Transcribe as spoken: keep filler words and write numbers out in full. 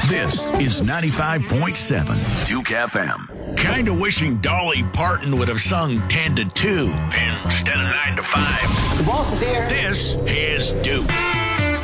This is ninety-five point seven Duke F M. Kinda wishing Dolly Parton would have sung ten to two instead of nine to five. The boss is here. This is Duke.